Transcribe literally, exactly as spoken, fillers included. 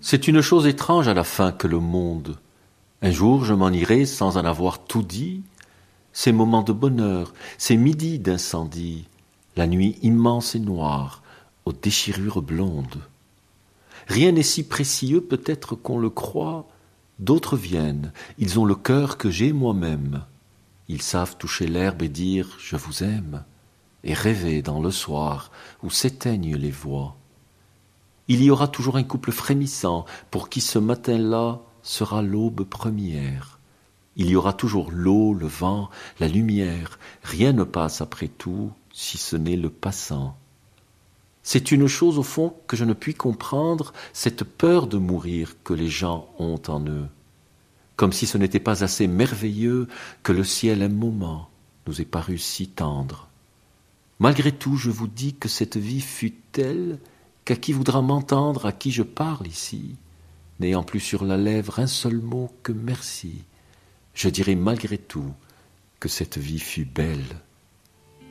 C'est une chose étrange à la fin que le monde. Un jour je m'en irai sans en avoir tout dit. Ces moments de bonheur, ces midis d'incendie, la nuit immense et noire, aux déchirures blondes. Rien n'est si précieux peut-être qu'on le croit. D'autres viennent, ils ont le cœur que j'ai moi-même. Ils savent toucher l'herbe et dire « je vous aime » et rêver dans le soir où s'éteignent les voix. Il y aura toujours un couple frémissant pour qui ce matin-là sera l'aube première. Il y aura toujours l'eau, le vent, la lumière. Rien ne passe après tout, si ce n'est le passant. C'est une chose au fond que je ne puis comprendre, cette peur de mourir que les gens ont en eux. Comme si ce n'était pas assez merveilleux que le ciel un moment nous ait paru si tendre. Malgré tout, je vous dis que cette vie fut telle qu'à qui voudra m'entendre, à qui je parle ici, n'ayant plus sur la lèvre un seul mot que merci, je dirai malgré tout que cette vie fut belle.